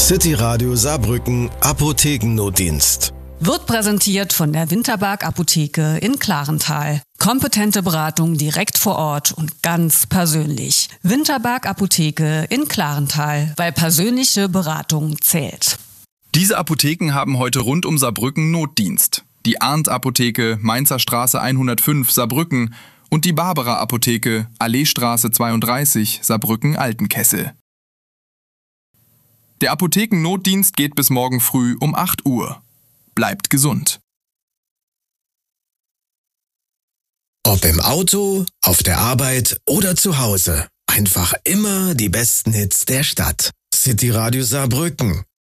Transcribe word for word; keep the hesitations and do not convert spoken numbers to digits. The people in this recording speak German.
City Radio Saarbrücken Apothekennotdienst. Wird präsentiert von der Winterberg Apotheke in Klarental. Kompetente Beratung direkt vor Ort und ganz persönlich. Winterberg Apotheke in Klarental, weil persönliche Beratung zählt. Diese Apotheken haben heute rund um Saarbrücken Notdienst. Die Arndt-Apotheke, Mainzer Straße hundertfünf, Saarbrücken und die Barbara-Apotheke, Alleestraße zweiunddreißig, Saarbrücken-Altenkessel. Der Apothekennotdienst geht bis morgen früh um acht Uhr. Bleibt gesund. Ob im Auto, auf der Arbeit oder zu Hause. Einfach immer die besten Hits der Stadt. City Radio Saarbrücken.